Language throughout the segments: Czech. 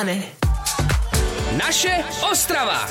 pane. Naše Ostrava.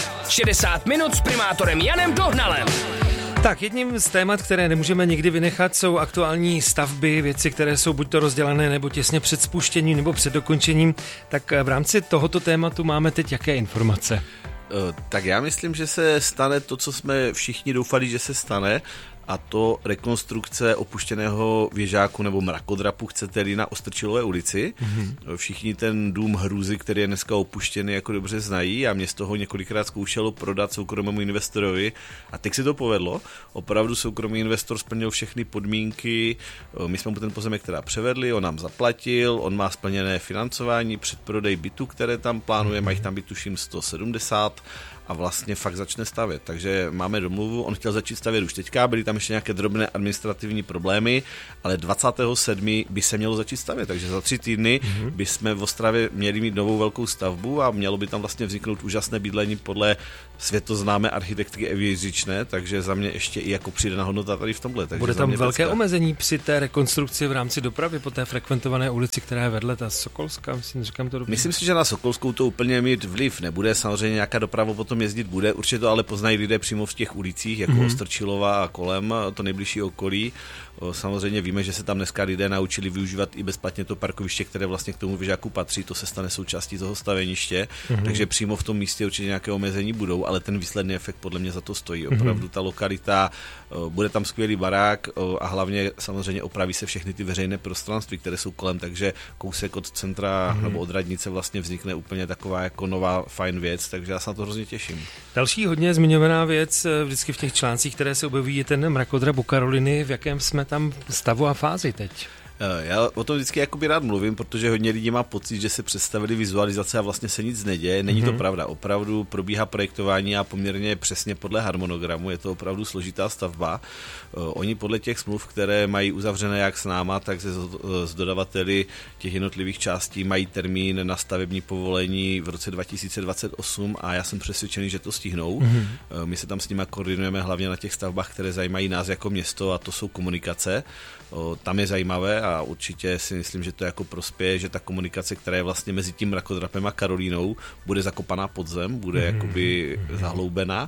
60 minut s primátorem Janem Dohnalem. Tak, jedním z témat, které nemůžeme nikdy vynechat, jsou aktuální stavby, věci, které jsou buď to rozdělané, nebo těsně před spuštěním, nebo před dokončením. Tak v rámci tohoto tématu máme teď jaké informace? Tak já myslím, že se stane to, co jsme všichni doufali, že se stane, a to rekonstrukce opuštěného věžáku nebo mrakodrapu, chcete-li, na Ostrčilové ulici. Všichni ten dům hrůzy, který je dneska opuštěný, jako dobře znají, a město ho několikrát zkoušelo prodat soukromému investorovi a teď se to povedlo. Opravdu soukromý investor splnil všechny podmínky, my jsme mu ten pozemek teda převedli, on nám zaplatil, on má splněné financování, předprodej bytu, které tam plánuje, mají tam být tuším 170 a vlastně fakt začne stavět. Takže máme domluvu, on chtěl začít stavět už teďka, byly tam ještě nějaké drobné administrativní problémy, ale 27. by se mělo začít stavět, takže za 3 týdny by jsme v Ostravě měli mít novou velkou stavbu a mělo by tam vlastně vzniknout úžasné bydlení podle světoznámé architektky Evy Jiřičné, takže za mě ještě i jako přidaná hodnota tady v tomhle. Takže bude tam velké omezení při té rekonstrukci v rámci dopravy po té frekventované ulici, která je vedle, ta Sokolská, říkám to dobře. Myslím si, že na Sokolskou to úplně mít vliv nebude, samozřejmě nějaká doprava potom jezdit bude, určitě to ale poznají lidé přímo v těch ulicích, jako Ostrčilova a kolem, to nejbližší okolí. Samozřejmě víme, že se tam dneska lidé naučili využívat i bezplatně to parkoviště, které vlastně k tomu věžáku patří, to se stane součástí toho staveniště, takže přímo v tom místě určitě nějaké omezení budou, ale ten výsledný efekt podle mě za to stojí. Opravdu ta lokalita, bude tam skvělý barák a hlavně samozřejmě opraví se všechny ty veřejné prostranství, které jsou kolem, takže kousek od centra nebo od radnice vlastně vznikne úplně taková jako nová fajn věc, takže já se na to hrozně těším. Další hodně zmiňovaná věc vždycky v těch článcích, které se objevují, je ten mrakodrap u Karoliny. V jakém jsme tam stavu a fázi teď? Já o tom vždycky jakoby rád mluvím, protože hodně lidí má pocit, že se představili vizualizace a vlastně se nic neděje. Není to pravda. Opravdu probíhá projektování a poměrně přesně podle harmonogramu. Je to opravdu složitá stavba. Oni podle těch smluv, které mají uzavřené jak s náma, tak s dodavateli těch jednotlivých částí, mají termín na stavební povolení v roce 2028 a já jsem přesvědčený, že to stihnou. My se tam s nimi koordinujeme hlavně na těch stavbách, které zajímají nás jako město, a to jsou komunikace. Tam je zajímavé a určitě si myslím, že to jako prospěje, že ta komunikace, která je vlastně mezi tím mrakodrapem a Karolínou, bude zakopaná pod zem, bude jakoby zahloubená.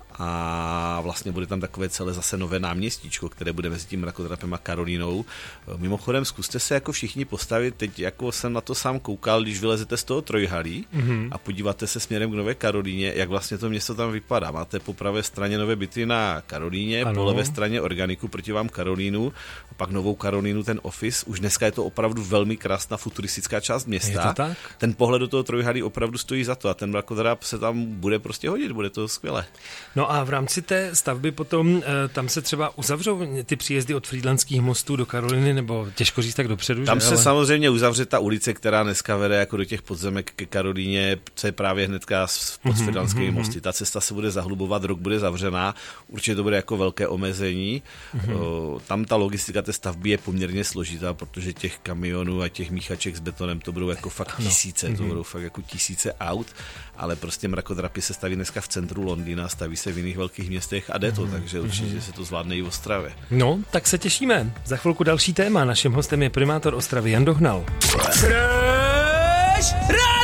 A vlastně bude tam takové celé zase nové náměstíčko, které bude mezi tím mrakodrapem a Karolínou. Mimochodem, zkuste se jako všichni postavit, teď jako jsem na to sám koukal, když vylezete z toho trojhalí a podíváte se směrem k Nové Karolíně, jak vlastně to město tam vypadá. Máte po pravé straně nové byty na Karolíně, po levé straně organiku proti vám Karolínu, a pak Novou Karolínu, ten office. Už dneska je to opravdu velmi krásná futuristická část města. Je to tak? Ten pohled do toho trojhalí opravdu stojí za to a ten mrakodrap se tam bude prostě hodit, bude to skvělé. No a v rámci té stavby potom tam se třeba uzavřou ty příjezdy od Frýdlantských mostů do Karoliny, nebo těžko říct tak dopředu, tam že? Se samozřejmě uzavře ta ulice, která dneska vede jako do těch podzemek ke Karolíně, co je právě hnedka pod Frýdlantskými mosty. Ta cesta se bude zahlubovat, rok bude zavřená, určitě to bude jako velké omezení. Tam ta logistika té stavby je poměrně složitá, protože těch kamionů a těch míchaček s betonem to budou jako fakt tisíce, to budou fakt jako tisíce aut, ale prostě mrakodrapy se staví dneska v centru Londýna, staví se v jiných velkých městech a jde to, takže určitě se to zvládne i v Ostravě. No, tak se těšíme. Za chvilku další téma. Naším hostem je primátor Ostravy Jan Dohnal. Fresh